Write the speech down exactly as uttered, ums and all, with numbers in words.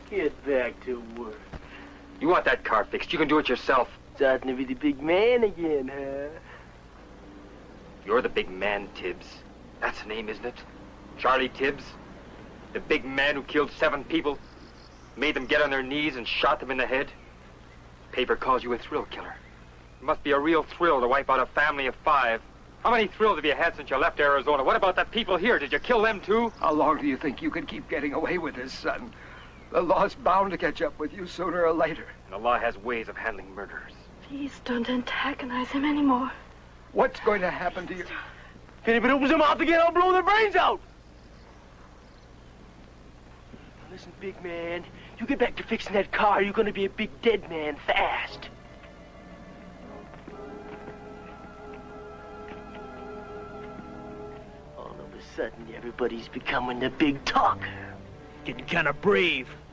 Get back to work. You want that car fixed, you can do it yourself. Starting to be the big man again, huh? You're the big man, Tibbs. That's the name, isn't it? Charlie Tibbs? The big man who killed seven people, made them get on their knees and shot them in the head? Paper calls you a thrill killer. It must be a real thrill to wipe out a family of five. How many thrills have you had since you left Arizona? What about the people here? Did you kill them too? How long do you think you can keep getting away with this, son? The law's bound to catch up with you sooner or later. And the law has ways of handling murderers. Please don't antagonize him anymore. What's going to happen to you? If anybody opens their mouth again, I'll blow their brains out! Now listen, big man, you get back to fixing that car, you're gonna be a big dead man fast. All of a sudden, everybody's becoming the big talker. Getting kind of brave.